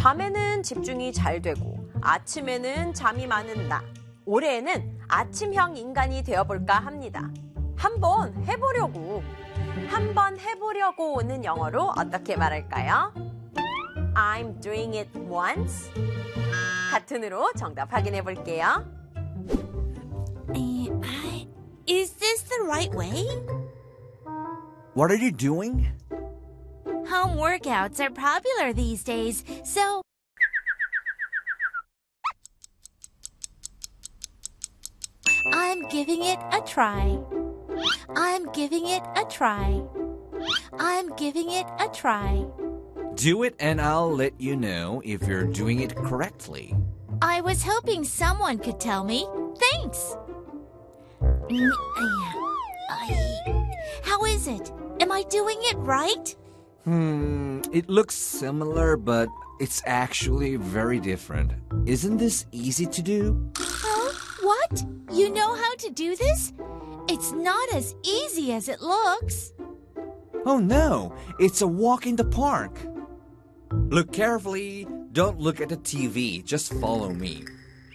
밤에는 집중이 잘 되고 아침에는 잠이 많은 나. 올해에는 아침형 인간이 되어볼까 합니다. 한번 해보려고는 영어로 어떻게 말할까요? I'm doing it once. 카툰으로 정답 확인해 볼게요. Is this the right way? What are you doing? Home workouts are popular these days, so I'm giving it a try. I'm giving it a try. I'm giving it a try. Do it and I'll let you know if you're doing it correctly. I was hoping someone could tell me. Thanks. How is it? Am I doing it right? It looks similar, but it's actually very different. Isn't this easy to do? Huh? What? You know how to do this? It's not as easy as it looks. Oh no, it's a walk in the park. Look carefully. Don't look at the TV. Just follow me.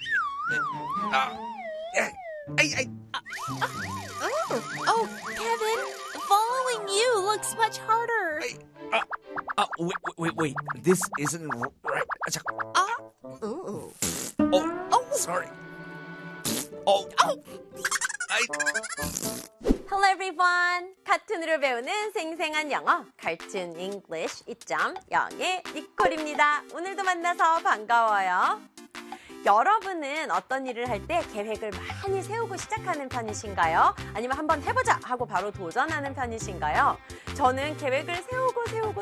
Oh, Kevin, following you looks much harder. Wait. This isn't right. Ooh. Oh, sorry. Hello everyone. 카툰으로 배우는 생생한 영어 Cartoon English 2.0의 니콜입니다. 오늘도 만나서 반가워요. 여러분은 어떤 일을 할 때 계획을 많이 세우고 시작하는 편이신가요? 아니면 한번 해보자 하고 바로 도전하는 편이신가요? 저는 계획을 세우고